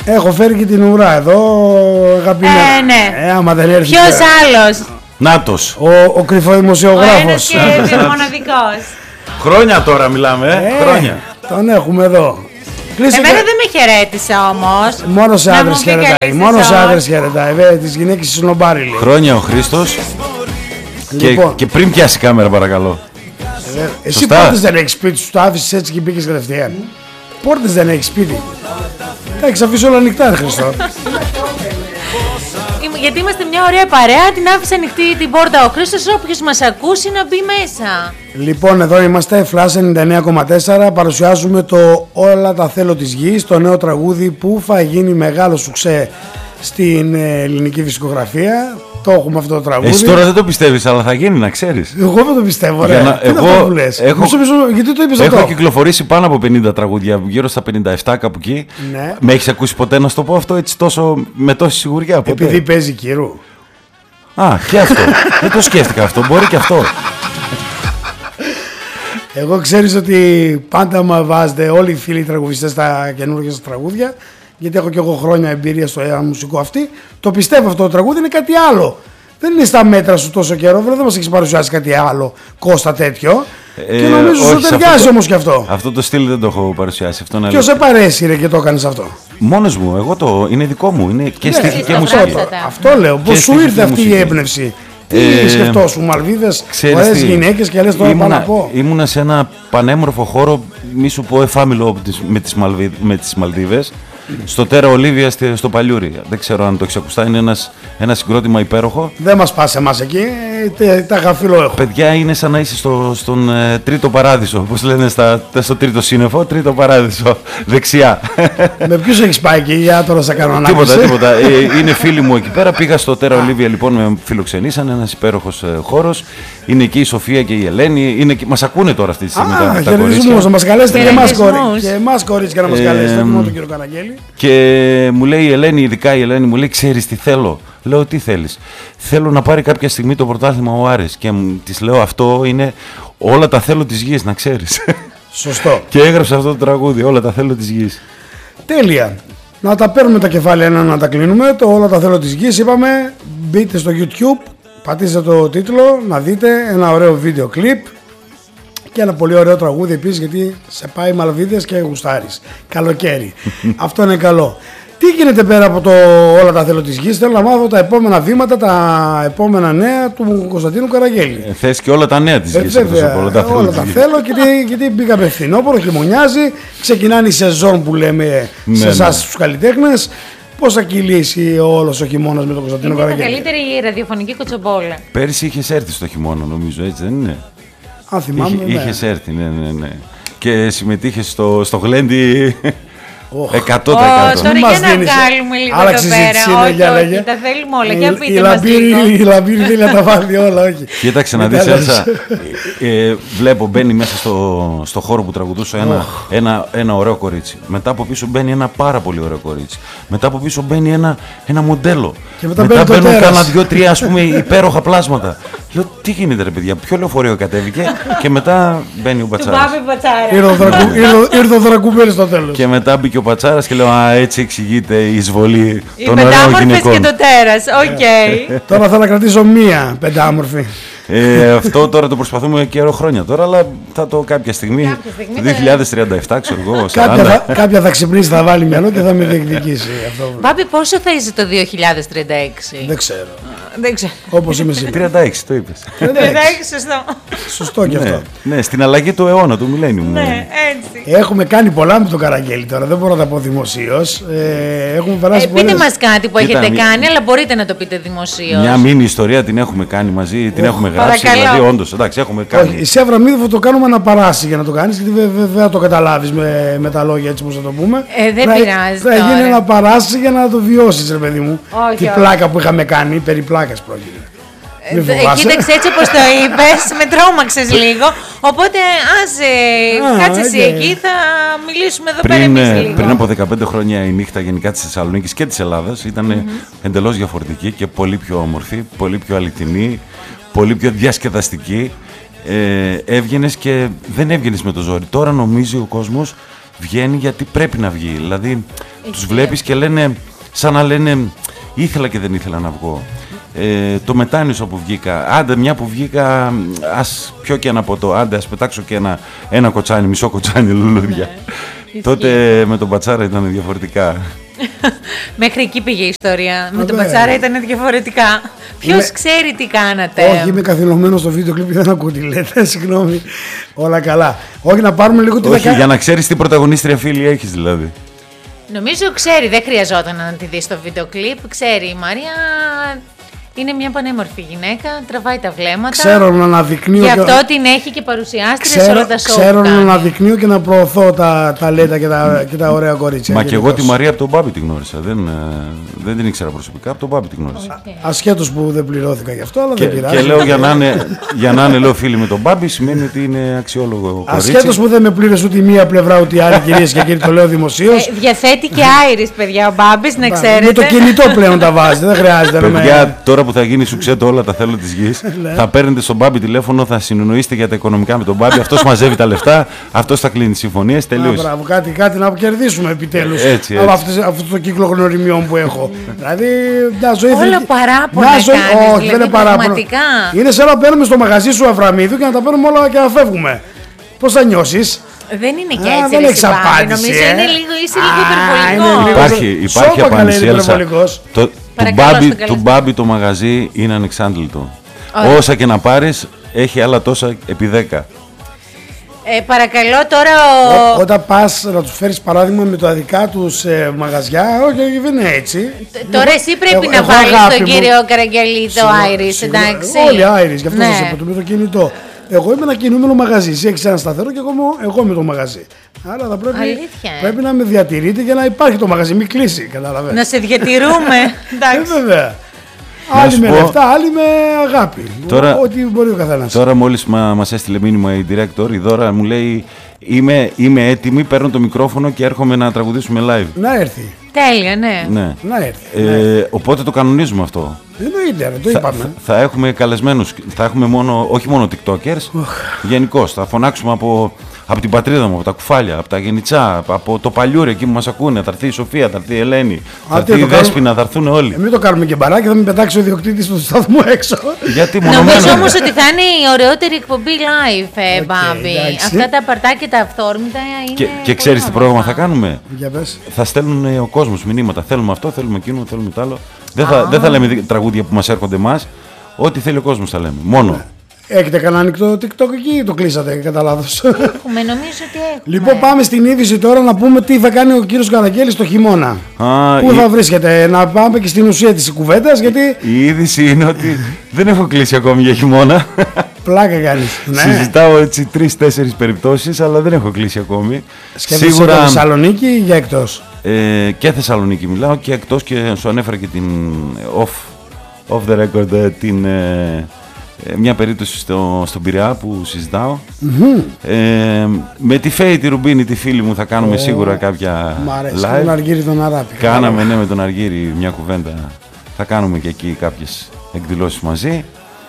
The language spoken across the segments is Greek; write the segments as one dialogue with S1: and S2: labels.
S1: Έχω φέρει και την ουρά εδώ, αγαπημένη.
S2: Ναι.
S1: Άμα δεν έρθει.
S2: Ποιος άλλος?
S1: Νάτος. Ο κρυφοδημοσιογράφος.
S2: Ο ένας και μοναδικός.
S3: Χρόνια τώρα μιλάμε, χρόνια.
S1: Τον έχουμε εδώ.
S2: Εμένα δεν με χαιρέτησε όμως.
S1: Μόνο σε άντρες χαιρετάει. Μόνο σε άντρες χαιρετάει. Τις γυναίκες σνομπάρει λέει.
S3: Χρόνια ο Χρήστος.
S1: Λοιπόν.
S3: Και πριν πιάσει κάμερα παρακαλώ.
S1: Εσύ πόρτες δεν έχεις σπίτι σου, το άφησες έτσι και μπήκες κατευθείαν. Πόρτες δεν έχεις σπίτι. Τα έχεις αφήσει όλα ανοιχτά, Χριστό.
S2: Γιατί είμαστε μια ωραία παρέα, την άφησε ανοιχτή την πόρτα ο Χρήστος, όποιος μας ακούσει να μπει μέσα.
S1: Λοιπόν, εδώ είμαστε, Flash 99,4, παρουσιάζουμε το Όλα τα θέλω της γης, το νέο τραγούδι που θα γίνει μεγάλο σουξέ στην ελληνική δισκογραφία. Το έχουμε αυτό το τραγούδι.
S3: Εσύ τώρα δεν το πιστεύεις, αλλά θα γίνει, να ξέρεις.
S1: Εγώ δεν το πιστεύω, ρε. Γιατί το είπες αυτό?
S3: Έχω κυκλοφορήσει πάνω από 50 τραγούδια, γύρω στα 57 κάπου εκεί.
S1: Ναι.
S3: Με έχεις ακούσει ποτέ να σου το πω αυτό έτσι με τόση σιγουριά? Ποτέ.
S1: Επειδή παίζει Κύρου.
S3: Α, και αυτό. Δεν το σκέφτηκα αυτό, μπορεί και αυτό.
S1: Εγώ ξέρεις ότι πάντα με βάζετε όλοι οι φίλοι τραγουδιστές στα καινούργια σας τραγούδια, γιατί έχω και εγώ χρόνια εμπειρία στο μουσικό αυτή. Το πιστεύω αυτό το τραγούδι είναι κάτι άλλο. Δεν είναι στα μέτρα σου τόσο καιρό, δεν μας έχεις παρουσιάσει κάτι άλλο, Κώστα τέτοιο. Και νομίζω σου ταιριάζει όμως και αυτό.
S3: Αυτό το στυλ δεν το έχω παρουσιάσει.
S1: Ποιος σε παρέσυρε και το έκανες αυτό?
S3: Μόνος μου, είναι δικό μου, είναι και στίχη και μουσική.
S1: Αυτό λέω, πώς σου ήρθε αυτή η έμπνευση? Τι σκεφτόσου, Μαλδίβες, ωραίες γυναίκες και λες τώρα πάω να πω?
S3: Ήμουνα σε ένα πανέμορφο χώρο, μη σου πω εφάμιλο με τις Μαλδίβες, στο Τέρα Ολίβια στο Παλιούρι. Δεν ξέρω αν το έχεις ακουστά, είναι ένα συγκρότημα υπέροχο.
S1: Δεν μας πας εμάς εκεί, τα γαφίλο έχω.
S3: Παιδιά, είναι σαν να είσαι στον τρίτο παράδεισο, όπως λένε στο τρίτο σύννεφο, τρίτο παράδεισο, δεξιά.
S1: Με ποιους έχεις πάει εκεί, για τώρα σε κάνω ανάπτυξη?
S3: Τίποτα. Είναι φίλοι μου εκεί πέρα, πήγα στο Τέρα Ολίβια λοιπόν, με φιλοξενήσαν, ένας υπέροχος χώρος. Είναι εκεί η Σοφία και η Ελένη, μας ακούνε τώρα αυτή τη στιγμή τα κορίτσια.
S1: Να μας καλέσετε και εμάς κορίτσια να μας καλέσετε, μόνο τον κύριο Καναγγέλη.
S3: Και μου λέει η Ελένη, ειδικά η Ελένη μου λέει, ξέρεις τι θέλω? Λέω, τι θέλεις? Θέλω να πάρει κάποια στιγμή το πρωτάθλημα ο Άρης. Και της λέω, αυτό είναι όλα τα θέλω της γης, να ξέρεις.
S1: Σωστό.
S3: Και έγραψα αυτό το τραγούδι, όλα τα θέλω της γης.
S1: Τέλεια. Να τα παίρνουμε τα κεφάλαια ένα, να τα κλείνουμε. Το όλα τα θέλω της γης είπαμε. Μπείτε στο YouTube, πατήστε το τίτλο, να δείτε ένα ωραίο βίντεο κλιπ. Και ένα πολύ ωραίο τραγούδι επίσης, γιατί σε πάει Μαλβίδες και γουστάρεις. Καλοκαίρι. Αυτό είναι καλό. Τι γίνεται πέρα από το όλα τα θέλω της γης? Θέλω να μάθω τα επόμενα βήματα, τα επόμενα νέα του Κωνσταντίνου Καραγγέλη.
S3: Θες και όλα τα νέα της γης.
S1: Όλα τα θέλω, γιατί μπήκαμε φθινόπωρο, χειμωνιάζει, ξεκινάνε η σεζόν που λέμε σε εσάς τους καλλιτέχνες. Πώς θα κυλήσει όλος ο χειμώνας με τον Κωνσταντίνο Καραγγέλη?
S2: Είναι καλύτερη η ραδιοφωνική κοτσομπόλα.
S3: Πέρυσι είχες έρθει στο χειμώνα, νομίζω, έτσι δεν είναι?
S1: Αν θυμάμαι,
S3: είχες έρθει, ναι. Και συμμετείχες στο γλέντι 100%.
S2: Τώρα για να βγάλουμε λίγο εδώ πέρα. Όχι, τα θέλουμε όλα. Για πείτε μας λίγο.
S1: Η Λαμπύρη θέλει να τα βάλει όλα, όχι.
S3: Κοίταξε να δεις, Έλσα. Βλέπω, μπαίνει μέσα στο χώρο που τραγουδούσε ένα ωραίο κορίτσι. Μετά από πίσω μπαίνει ένα πάρα πολύ ωραίο κορίτσι. Μετά από πίσω μπαίνει ένα μοντέλο. Μετά μπαίνουν κάνα 2-3 ας πούμε υπέροχα πλάσματα. Λέω, τι γίνεται ρε παιδιά, ποιο λεωφορείο κατέβηκε? Και μετά μπαίνει ο Πατσάρας.
S1: Ήρθε ο Δρακουμπέλης στο τέλος.
S3: Και μετά μπήκε ο Πατσάρας και λέω, έτσι εξηγείται η εισβολή των ωραίων γυναικών.
S2: Οι πεντάμορφες και το τέρας, οκ.
S1: Τώρα θα ανακρατήσω μία πεντάμορφη.
S3: Αυτό τώρα το προσπαθούμε καιρό χρόνια τώρα, αλλά θα το κάποια στιγμή το 2037, ξέρω εγώ, 40.
S1: Κάποια θα ξυπνήσει, θα βάλει μυαλό και θα με διεκδικήσει.
S2: Μπάμπη, πόσο θα είσαι το 2036?
S1: Δεν ξέρω.
S2: Δεν ξέρω.
S1: Όπως είμαι σήμερα.
S3: 36 το είπες.
S2: 36, σωστό.
S1: Σωστό και αυτό.
S3: Ναι, στην αλλαγή του αιώνα, του μιλένιου.
S2: Ναι, έτσι.
S1: Έχουμε κάνει πολλά με τον Καραγγέλη τώρα, δεν μπορώ να τα πω δημοσίως. Έχουμε περάσει
S2: πείτε μας κάτι που έχετε κάνει, αλλά μπορείτε να το πείτε δημοσίως.
S3: Μια μίνι ιστορία την έχουμε κάνει μαζί, την έχουμε γράψει. Δηλαδή, όντως, εντάξει, έχουμε κάνει.
S1: Όχι, σε Αβραμίδη το κάνουμε να παράσει για να το κάνεις, γιατί δεν θα το καταλάβεις με τα λόγια έτσι, πώς θα το πούμε.
S2: Δεν πειράζει.
S1: Θα γίνει να παράσει για να το βιώσεις, ρε παιδί μου.
S2: Όχι,
S1: την πλάκα που είχαμε κάνει, περί πλάκας πρόκειται.
S2: Κοίταξε, έτσι όπως το είπες, με τρόμαξες λίγο. Οπότε κάτσε εσύ εκεί, θα μιλήσουμε εδώ πέρα εμείς λίγο.
S3: Πριν από 15 χρόνια η νύχτα γενικά της Θεσσαλονίκης και της Ελλάδας ήταν εντελώς διαφορετική και πολύ πιο όμορφη, πολύ πιο αληθινή, πολύ πιο διασκεδαστική. Έβγαινες και δεν έβγαινες με το ζόρι. Τώρα νομίζει ο κόσμος βγαίνει γιατί πρέπει να βγει. Δηλαδή Τους βλέπεις και λένε, σαν να λένε, ήθελα και δεν ήθελα να βγω. Το μετάνιωσα που βγήκα. Άντε, μια που βγήκα, ας πιω και ένα ποτό. Άντε, ας πετάξω και ένα κοτσάνι, μισό κοτσάνι λουλούδια. Τότε με τον Πατσάρα ήταν διαφορετικά.
S2: Μέχρι εκεί πήγε η ιστορία. Με τον Πατσάρα ήταν διαφορετικά. Ποιος ξέρει τι κάνατε?
S1: Όχι, είμαι καθυλωμένος στο βίντεο κλιπ και δεν ακούω τι λέτε. Συγγνώμη. Όλα καλά. Όχι, να πάρουμε λίγο τη
S3: Όχι, για να ξέρεις τι πρωταγωνίστρια φίλη έχεις δηλαδή.
S2: Νομίζω ξέρει, δεν χρειαζόταν να τη δει στο βίντεο κλιπ. Ξέρει η Μαρία. Είναι μια πανέμορφη γυναίκα, τραβάει τα βλέμματα.
S1: Ξέρω να αναδεικνύω.
S2: Γι' αυτό την έχει και παρουσιάστρια σε όλα τα σόου.
S1: Ξέρω να αναδεικνύω και να προωθώ τα ταλέντα και τα ωραία κορίτσια.
S3: Μα και εγώ τη Μαρία από τον Μπάμπη την γνώρισα. Δεν την ήξερα προσωπικά, από τον Μπάμπη την γνώρισα.
S1: Ασχέτως που δεν πληρώθηκα γι' αυτό, αλλά δεν πειράζει.
S3: Και λέω για να είναι λέω φίλοι με τον Μπάμπη, σημαίνει ότι είναι αξιόλογο κορίτσι.
S1: Ασχέτως που δεν με πλήρωσε ούτε η μία πλευρά ούτε η άλλη, κυρίες και κύριοι, το λέω δημοσίως.
S2: Διαθέτει και Άιρις, παιδιά, ο Μπάμπης, να ξέρετε.
S1: Με το κινητό πλέον τα βάζετε, δεν χρειάζεται.
S3: Παιδιά, τώρα που θα γίνει σουξέτο όλα τα θέλω της γης, θα παίρνετε στον Μπάμπη τηλέφωνο, θα συνεννοείστε για τα οικονομικά με τον Μπάμπη. Αυτός μαζεύει τα λεφτά, αυτός θα κλείνει τις συμφωνίες. Τελείωσε.
S1: Μπράβο, κάτι να κερδίσουμε επιτέλους από αυτό το κύκλο γνωριμιών που έχω. Δηλαδή, μια ζωή.
S2: Όλα παράπονα κάνεις,
S1: όχι, δεν είναι παράπονα. Είναι σαν να παίρνουμε στο μαγαζί σου Αβραμίδου και να τα παίρνουμε όλα και να φεύγουμε. Πώς θα νιώσεις?
S2: Δεν είναι και έτσι. Δεν έχεις
S1: απάντηση.
S2: Νομίζω είσαι λίγο υπερβολικός.
S3: Υπάρχει απάντηση, Έλσα. Του Μπάμπη το μαγαζί είναι ανεξάντλητο. Όσα και να πάρεις, έχει άλλα τόσα επί 10.
S2: Παρακαλώ τώρα.
S1: Όταν πας να τους φέρεις παράδειγμα με τα δικά τους μαγαζιά, όχι, δεν είναι έτσι.
S2: Τώρα εσύ πρέπει να βάλεις τον κύριο Καραγγελή το Άιρις, εντάξει.
S1: Όλοι Άιρις, γι' αυτό σας είπα, με το κινητό. Εγώ είμαι ένα κινούμενο μαγαζί. Εσύ έχεις ένα σταθερό και εγώ είμαι το μαγαζί. Άρα θα πρέπει να με διατηρείτε για να υπάρχει το μαγαζί, μην κλείσει. Καταλαβαίνετε.
S2: Να σε διατηρούμε. Εντάξει.
S1: Βέβαια. Άλλοι με λεφτά, άλλοι με αγάπη. Ό,τι μπορεί ο καθένας.
S3: Τώρα μόλις μας έστειλε μήνυμα η director, η Δώρα μου λέει είμαι έτοιμη, παίρνω το μικρόφωνο και έρχομαι να τραγουδήσουμε live.
S1: Να έρθει.
S2: Τέλεια, ναι.
S1: Να έρθει.
S3: Οπότε το κανονίζουμε αυτό.
S1: Εννοείται, το είπαμε.
S3: Θα έχουμε καλεσμένους, θα έχουμε όχι μόνο TikTokers, γενικώς. Θα φωνάξουμε από την πατρίδα μου, από τα Κουφάλια, από τα Γενιτσά, από το Παλιούρι εκεί που μας ακούνε. Θα έρθει η Σοφία, θα έρθει η Ελένη, θα έρθει η Δέσποινα, θα έρθουν όλοι.
S1: Μην το κάνουμε και μπαράκι, θα μην πετάξει ο ιδιοκτήτης του σταθμού έξω.
S2: Νομίζω όμως ότι θα είναι η ωραιότερη εκπομπή live, Μπάμπη. Αυτά τα παρτάκια, τα αυθόρμητα είναι.
S3: Και ξέρεις τι πρόγραμμα θα κάνουμε?
S1: Για πες.
S3: Θα στέλνουν ο κόσμος μηνύματα. Θέλουμε αυτό, θέλουμε εκείνο, θέλουμε το άλλο. Δεν θα λέμε τραγούδια που μας έρχονται εμάς. Ό,τι θέλει ο κόσμος θα λέμε. Μόνο. Έχετε
S1: κανένα ανοιχτό TikTok εκεί ή το κλείσατε κατά λάθος?
S2: Έχουμε, νομίζω ότι έχουμε.
S1: Λοιπόν, πάμε στην είδηση τώρα να πούμε τι θα κάνει ο κύριος Καραγγέλης το χειμώνα. Πού θα βρίσκεται, να πάμε και στην ουσία της κουβέντας, γιατί.
S3: Η είδηση είναι ότι δεν έχω κλείσει ακόμη για χειμώνα.
S1: Πλάκα κάνεις.
S3: Συζητάω έτσι 3-4 περιπτώσεις, αλλά δεν έχω κλείσει ακόμη.
S1: Σίγουρα Θεσσαλονίκη ή για εκτός?
S3: Και Θεσσαλονίκη μιλάω και εκτός, και σου ανέφερα και την off the record μια περίπτωση στον Πειραιά που συζητάω. Με τη Φέη τη Ρουμπίνη, τη φίλη μου, θα κάνουμε σίγουρα κάποια live.
S1: Με τον Αργύρι τον Αράπη.
S3: Κάναμε με τον Αργύρι μια κουβέντα. Θα κάνουμε και εκεί κάποιες εκδηλώσεις μαζί.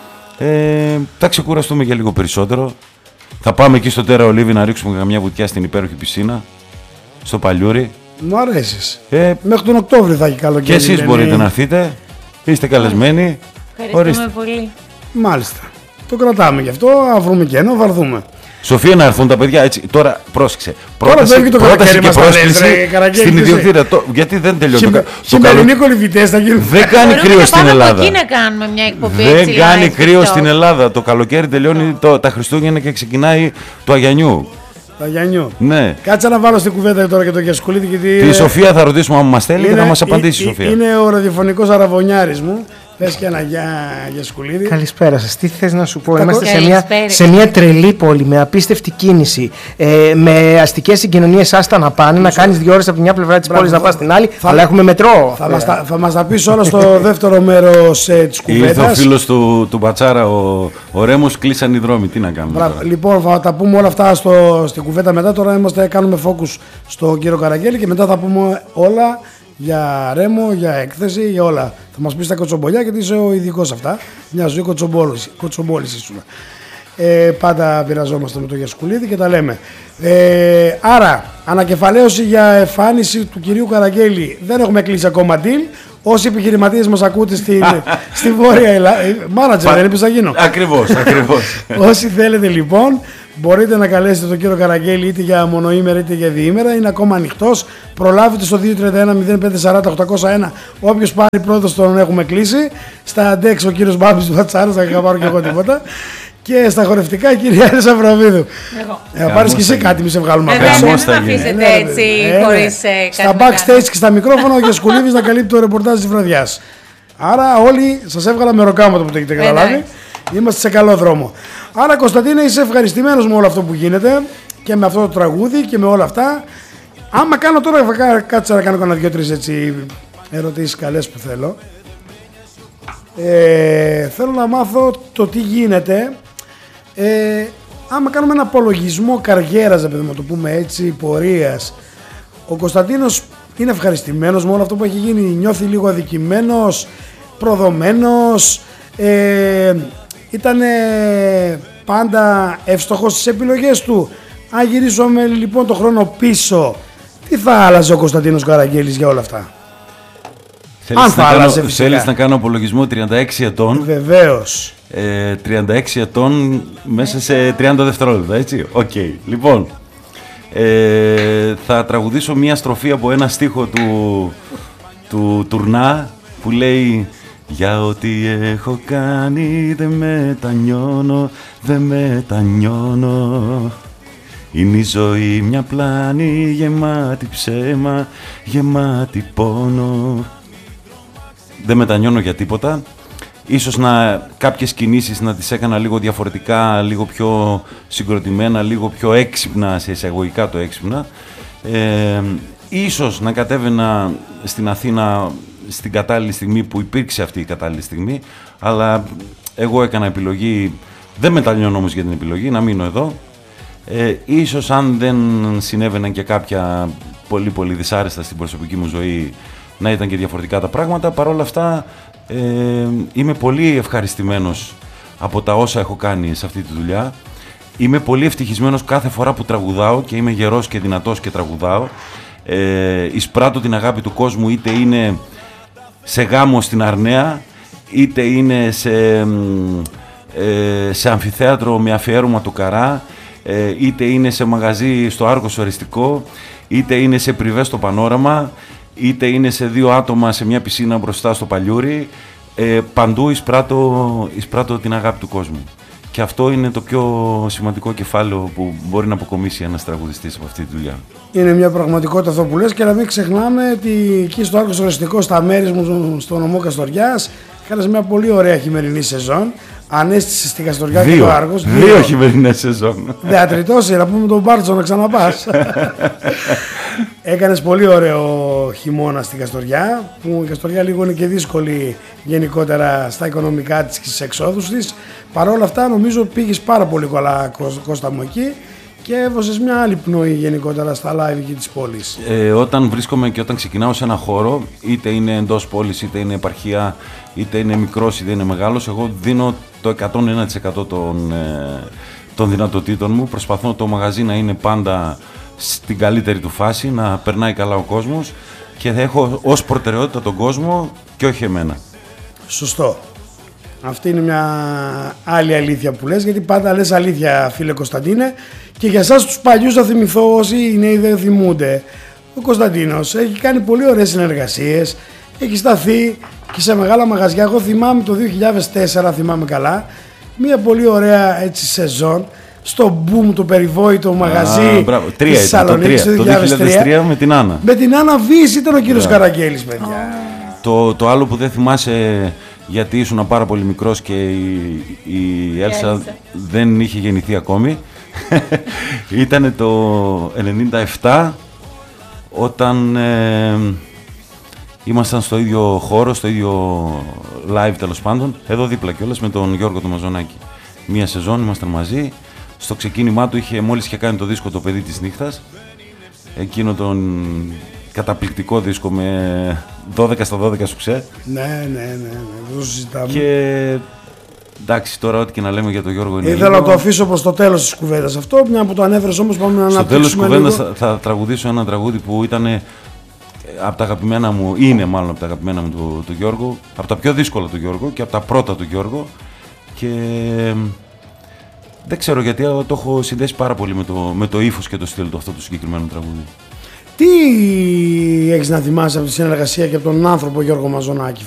S3: Θα ξεκουραστούμε για λίγο περισσότερο. Θα πάμε εκεί στο Τέρα Ολίβι να ρίξουμε καμιά βουτιά στην υπέροχη πισίνα, στο Παλιούρι.
S1: Μου αρέσεις. Μέχρι τον Οκτώβριο θα έχει καλοκαίρι.
S3: Και εσείς μπορείτε να έρθετε. Είστε καλεσμένοι.
S2: Ευχαριστούμε πολύ.
S1: Μάλιστα. Το κρατάμε γι' αυτό. Αν βρούμε κενό, θα έρθουμε.
S3: Σοφία, να έρθουν τα παιδιά έτσι. Τώρα πρόσεξε.
S1: Πρόταση και
S3: πρόσκληση στην ιδιοκτήτρια. Γιατί δεν τελειώνει.
S1: Χειμερινοί κολυβητές θα γίνουν.
S3: Δεν κάνει κρύο στην Ελλάδα.
S2: Εκεί να κάνουμε μια εκπομπή.
S3: Δεν κάνει κρύο στην Ελλάδα. Το καλοκαίρι τελειώνει τα Χριστούγεννα και ξεκινάει το Αγιανιού.
S1: Αγιανιού.
S3: Ναι.
S1: Κάτσε να βάλω στην κουβέντα τώρα και το Γιασκουλίδη.
S3: Τη Σοφία θα ρωτήσουμε αν μας θέλει και θα μας απαντήσει η Σοφία.
S1: Είναι ο ραδιοφωνικός αραβωνιάρης μου. Πες και ένα για Σκουλίδη.
S4: Καλησπέρα σας. Τι θες να σου πω? Είμαστε σε μια τρελή πόλη με απίστευτη κίνηση. Με αστικές συγκοινωνίες άστα να πάνε. Να κάνεις 2 ώρες από τη μια πλευρά της πόλης να πας στην άλλη. Αλλά έχουμε μετρό.
S1: Θα μας τα πεις όλα στο δεύτερο μέρος της κουβέντας.
S3: Ήρθε ο φίλος του Μπατσάρα, ο Ρέμος, κλείσαν οι δρόμοι. Τι να κάνουμε?
S1: Λοιπόν, θα τα πούμε όλα αυτά στην κουβέντα μετά. Τώρα κάνουμε focus στον κύριο Καραγγέλη και μετά θα πούμε όλα. Για Ρέμο, για έκθεση, για όλα. Θα μας πεις τα κοτσομπολιά, γιατί είσαι ο ειδικός αυτά. Μια ζωή κοτσομπόλης ήσουν. Πάντα πειραζόμαστε με τον Γιασκουλίδη και τα λέμε. Άρα, ανακεφαλαίωση για εμφάνιση του κυρίου Καραγγέλη. Δεν έχουμε κλείσει ακόμα deal. Όσοι επιχειρηματίες μας ακούτε στη Βόρεια Ελλάδα. Μάνατζερ, δεν είπες να γίνω.
S3: Ακριβώς.
S1: Όσοι θέλετε λοιπόν, μπορείτε να καλέσετε τον κύριο Καραγγέλη είτε για μονοήμερα είτε για διήμερα. Είναι ακόμα ανοιχτός. Προλάβετε στο 231-0540-801. Όποιος πάρει πρώτος τον έχουμε κλείσει. Στα αντέξ ο κύριος Μπάμπης του Βατσάρας, θα πάρω και εγώ τίποτα. Και στα χορευτικά η κυρία Έλσα Βραβίδου. Θα πάρεις και εσύ κάτι, μη σε βγάλουμε απ' έξω.
S2: Δεν με αφήσετε έτσι χωρίς κάτι.
S1: Στα backstage και στα μικρόφωνα ο Γιασκουλίδης να καλύπτει το ρεπορτάζ της βραδιάς. Άρα όλοι σας έβγαλα με ροκάματο που το έχετε καταλάβει. Είμαστε σε καλό δρόμο. Άρα Κωνσταντίνε, είσαι ευχαριστημένος με όλο αυτό που γίνεται και με αυτό το τραγούδι και με όλα αυτά. Άμα κάνω τώρα, κάτσε να κάνω κανένα 2-3 έτσι ερωτήσεις καλές που θέλω. Θέλω να μάθω το τι γίνεται. Άμα κάνουμε ένα απολογισμό καριέρας, να το πούμε έτσι, πορείας, ο Κωνσταντίνος είναι ευχαριστημένος με όλο αυτό που έχει γίνει? Νιώθει λίγο αδικημένος, προδομένος? Ήταν πάντα εύστοχος στις επιλογές του? Αν γυρίσουμε λοιπόν το χρόνο πίσω, τι θα άλλαζε ο Κωνσταντίνος Καραγγέλης για όλα αυτά?
S3: Θέλεις να κάνω απολογισμό 36 ετών?
S1: Βεβαίως.
S3: 36 ετών μέσα σε 30 δευτερόλεπτα, έτσι. Οκ. Λοιπόν, θα τραγουδήσω μια στροφή από ένα στίχο του Τουρνά που λέει: για ό,τι έχω κάνει δεν μετανιώνω, δεν μετανιώνω. Είναι η ζωή μια πλάνη γεμάτη ψέμα, γεμάτη πόνο. Δεν μετανιώνω για τίποτα. Ίσως κάποιες κινήσεις να τις έκανα λίγο διαφορετικά, λίγο πιο συγκροτημένα, λίγο πιο έξυπνα, σε εισαγωγικά το έξυπνα. Ίσως να κατέβαινα στην Αθήνα στην κατάλληλη στιγμή που υπήρξε αυτή η κατάλληλη στιγμή, αλλά εγώ έκανα επιλογή, δεν μετανιώνω όμως για την επιλογή, να μείνω εδώ. Ίσως αν δεν συνέβαιναν και κάποια πολύ πολύ δυσάρεστα στην προσωπική μου ζωή, να ήταν και διαφορετικά τα πράγματα. Παρ' όλα αυτά είμαι πολύ ευχαριστημένος από τα όσα έχω κάνει σε αυτή τη δουλειά. Είμαι πολύ ευτυχισμένος κάθε φορά που τραγουδάω και είμαι γερός και δυνατός και τραγουδάω. Εισπράττω την αγάπη του κόσμου, είτε είναι σε γάμο στην Αρναία, είτε είναι σε αμφιθέατρο με αφιέρωμα του Καρά, είτε είναι σε μαγαζί στο Άργος Οριστικό, είτε είναι σε πριβέ στο Πανόραμα, είτε είναι σε 2 άτομα σε μια πισίνα μπροστά στο Παλιούρι. Παντού εισπράττω την αγάπη του κόσμου. Και αυτό είναι το πιο σημαντικό κεφάλαιο που μπορεί να αποκομίσει ένας τραγουδιστής από αυτή τη δουλειά. Είναι μια πραγματικότητα αυτό που λες, και να μην ξεχνάμε ότι εκεί στο Άργος Οριστικό, στα μέρη μου, στο νομό Καστοριάς, είχατε μια πολύ ωραία χειμερινή σεζόν. Ανέστησε στη Καστοριά και το Άργος. 2 χειμερινές σεζόν. Δεατριτώσει, να πούμε τον Μπάρτσο να ξαναπάς. Έκανες πολύ ωραίο χειμώνα στην Καστοριά, που η Καστοριά λίγο είναι και δύσκολη γενικότερα στα οικονομικά της και στις εξόδους της. Παρ' όλα αυτά νομίζω πήγες πάρα πολύ καλά, Κώστα μου, εκεί, και έβωσες μια άλλη πνοή γενικότερα στα live εκεί της πόλης. Όταν βρίσκομαι και όταν ξεκινάω σε ένα χώρο, είτε είναι εντός πόλης, είτε είναι επαρχία, είτε είναι μικρός, είτε είναι μεγάλος, εγώ δίνω το 101% των δυνατοτήτων μου. Προσπαθώ το μαγαζί να είναι πάντα στην καλύτερη του φάση, να περνάει καλά ο κόσμος, και θα έχω ως προτεραιότητα τον κόσμο και όχι εμένα. Σωστό. Αυτή είναι μια άλλη αλήθεια που λες, γιατί πάντα λες αλήθεια, φίλε Κωνσταντίνε, και για εσάς τους παλιούς θα θυμηθώ, όσοι οι νέοι δεν θυμούνται. Ο Κωνσταντίνος έχει κάνει πολύ ωραίες συνεργασίες, έχει σταθεί και σε μεγάλα μαγαζιά. Εγώ θυμάμαι το 2004, θυμάμαι καλά, μια πολύ ωραία έτσι σεζόν στο boom, το περιβόητο μαγαζί της Θεσσαλονίκης το 2003 με την Άννα. Με την Άννα Βύση ήταν ο κύριος Καραγγέλης, παιδιά. Το άλλο που δεν θυμάσαι, γιατί ήσουν πάρα πολύ μικρός και η Έλσα δεν είχε γεννηθεί ακόμη, ήταν το 97, όταν ήμασταν στο ίδιο χώρο, στο ίδιο live τέλος πάντων, εδώ δίπλα κιόλας, με τον Γιώργο τον Μαζονάκη. Μία σεζόν ήμασταν μαζί. Στο ξεκίνημά του μόλις είχε κάνει το δίσκο «Το παιδί της νύχτας», εκείνο τον καταπληκτικό δίσκο με 12 στα 12 σουξέ. Ναι, το συζητάμε. Και Εντάξει, τώρα ό,τι και να λέμε για τον Γιώργο είναι.
S1: Ήθελα να το αφήσω προς το τέλος της κουβέντας αυτό, μια που το ανέφερες όμως, πάμε να αναπτύξουμε.
S3: Στο τέλος της κουβέντας θα τραγουδήσω ένα τραγούδι που ήταν από τα αγαπημένα μου, είναι μάλλον από τα αγαπημένα μου του Γιώργο, από τα πιο δύσκολα του Γιώργο και από τα πρώτα του Γιώργο. Και δεν ξέρω γιατί το έχω συνδέσει πάρα πολύ με το ύφος και το στυλ του αυτό του συγκεκριμένου τραγούδι.
S1: Τι έχεις να θυμάσαι από τη συνεργασία και από τον άνθρωπο Γιώργο Μαζονάκη,